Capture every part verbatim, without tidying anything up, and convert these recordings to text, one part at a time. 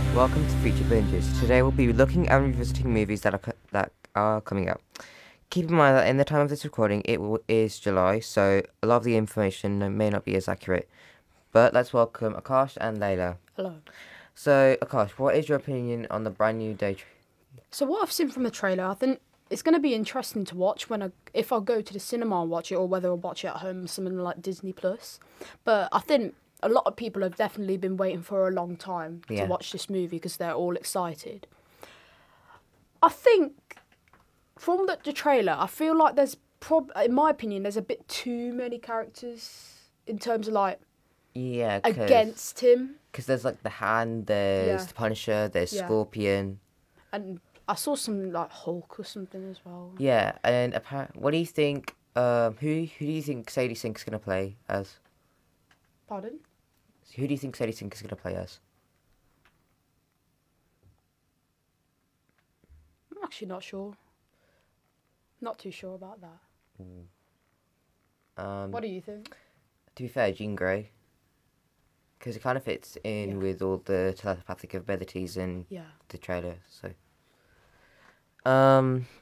welcome to Feature Binges. Today we'll be looking and revisiting movies that are co- that are coming out. Keep in mind that in the time of this recording, it will, is July, so a lot of the information may not be as accurate. But let's welcome Akash and Layla. Hello. So, Akash, what is your opinion on the brand new day? Tra- So what I've seen from the trailer, I think it's going to be interesting to watch when I, if I go to the cinema and watch it, or whether I'll watch it at home, something like Disney Plus. But I think a lot of people have definitely been waiting for a long time Yeah. to watch this movie because they're all excited. I think from the, the trailer, I feel like there's prob, in my opinion, there's a bit too many characters in terms of like yeah, cause, against him. Because there's like the Hand, there's Yeah. the Punisher, there's Yeah. Scorpion. And I saw some like Hulk or something as well. Yeah, and apparent. What do you think? Um, who who do you think Sadie Sink's gonna play as? Pardon? Who do you think Sadie Sink is gonna play as? I'm actually not sure. Not too sure about that. Um, What do you think? To be fair, Jean Grey. Because it kind of fits in Yeah. with all the telepathic abilities in Yeah. the trailer, so. Um,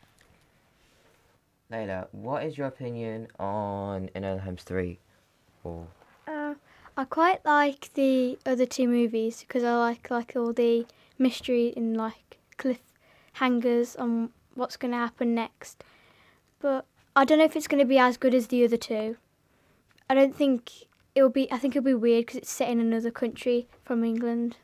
Layla, what is your opinion on Enola Holmes three? Or Uh, I quite like the other two movies because I like like all the mystery and like cliffhangers on what's going to happen next. But I don't know if it's going to be as good as the other two. I don't think it'll be. I think it'll be weird because it's set in another country from England.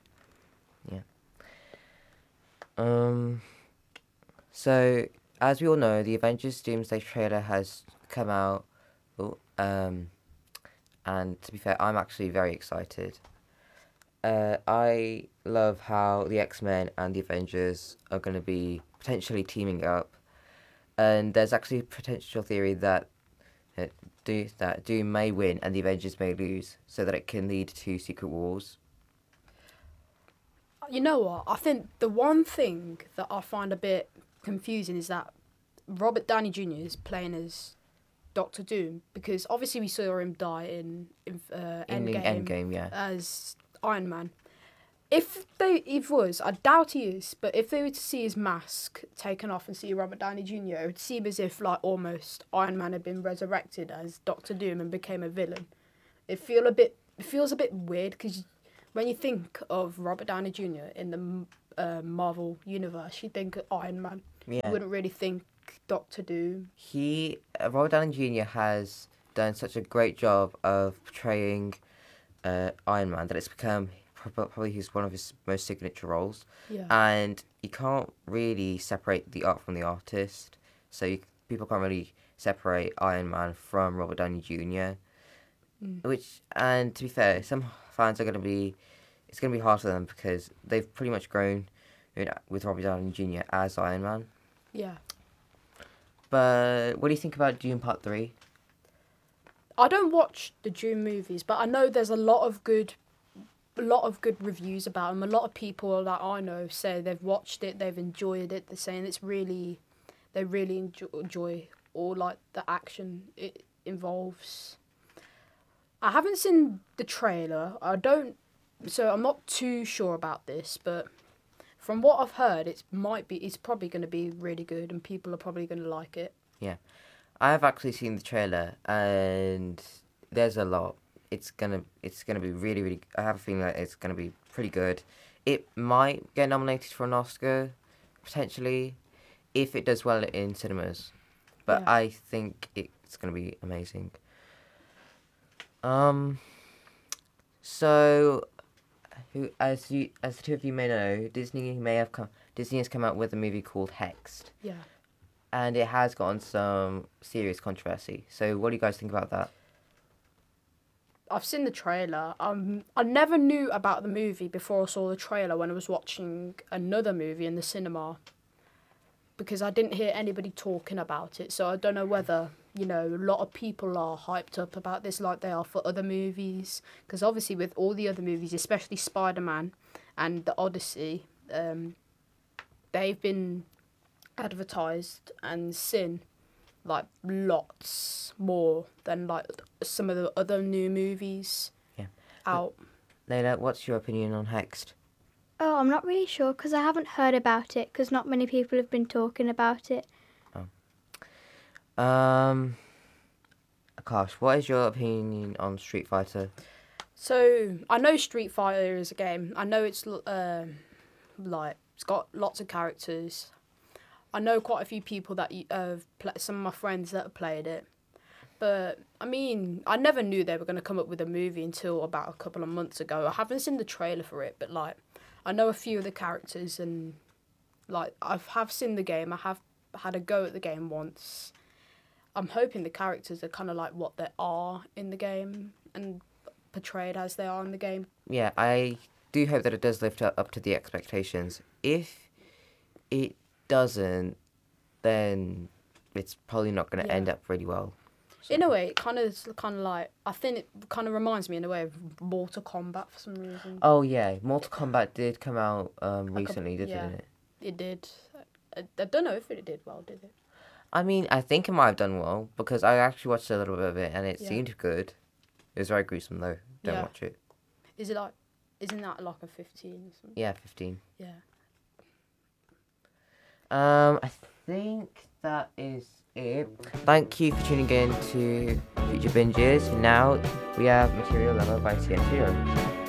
Um, so, as we all know, the Avengers Doomsday trailer has come out. Oh, um, and to be fair, I'm actually very excited. Uh, I love how the X-Men and the Avengers are going to be potentially teaming up. And there's actually a potential theory that uh, Do that Doom may win and the Avengers may lose, so that it can lead to Secret Wars. You know what? I think the one thing that I find a bit confusing is that Robert Downey Junior is playing as Doctor Doom because obviously we saw him die in, in uh, In the Endgame, Endgame, yeah. as Iron Man. If they if was, I doubt he is, but if they were to see his mask taken off and see Robert Downey Junior, it would seem as if like almost Iron Man had been resurrected as Doctor Doom and became a villain. It feel a bit it feels a bit weird because when you think of Robert Downey Junior in the uh, Marvel universe, you think Iron Man. Yeah. You wouldn't really think Doctor Doom. He, uh, Robert Downey Junior has done such a great job of portraying uh, Iron Man that it's become prob- probably his one of his most signature roles. Yeah. And you can't really separate the art from the artist. So you, people can't really separate Iron Man from Robert Downey Junior Mm. Which, and to be fair, some fans are going to be, it's going to be hard for them because they've pretty much grown, you know, with Robert Downey Junior as Iron Man. Yeah. But what do you think about Doom Part three? I don't watch the Doom movies, but I know there's a lot of good, a lot of good reviews about them. A lot of people that I know say they've watched it, they've enjoyed it. They're saying it's really, they really enjoy, enjoy all like the action it involves. I haven't seen the trailer. I don't, so I'm not too sure about this, but from what I've heard, it might be, it's probably going to be really good, and people are probably going to like it. I have actually seen the trailer, and there's a lot. It's gonna, it's gonna be really, really. I have a feeling that it's gonna be pretty good. It might get nominated for an Oscar, potentially, if it does well in cinemas. But Yeah. I think it's gonna be amazing. Um. So, who, as you, as the two of you may know, Disney may have come. Disney has come out with a movie called Hexed, Yeah. and it has gotten some serious controversy. So, what do you guys think about that? I've seen the trailer. Um, I never knew about the movie before I saw the trailer when I was watching another movie in the cinema. Because I didn't hear anybody talking about it, so I don't know whether, you know, a lot of people are hyped up about this like they are for other movies. Because obviously with all the other movies, especially Spider-Man and The Odyssey, um, they've been advertised and seen like lots more than like some of the other new movies Yeah. out. Layla, what's your opinion on Hexed? Oh, I'm not really sure because I haven't heard about it because not many people have been talking about it. Um, Akash, what is your opinion on Street Fighter? So I know Street Fighter is a game. I know it's l- um like it's got lots of characters. I know quite a few people that y- have pla some of my friends that have played it. But I mean, I never knew they were going to come up with a movie until about a couple of months ago. I haven't seen the trailer for it, but like I know a few of the characters and like I have seen the game. I have had a go at the game once. I'm hoping the characters are kind of like what they are in the game and portrayed as they are in the game. Yeah, I do hope that it does lift up, up to the expectations. If it doesn't, then it's probably not going to Yeah. end up really well. In a way, it kind of kind of like I think it kind of reminds me in a way of Mortal Kombat for some reason. Oh yeah, Mortal Kombat did come out um, A coup- recently, didn't yeah. it? It did. I, I don't know if it did well, did it? I mean, I think it might have done well because I actually watched a little bit of it and it Yeah. seemed good. It was very gruesome though. Don't Yeah. watch it. Is it like? Isn't that like a fifteen or something? Yeah, fifteen. Yeah. Um, I think that is it. Thank you for tuning in to Future Binges. Now we have Material Lover by T N Trio.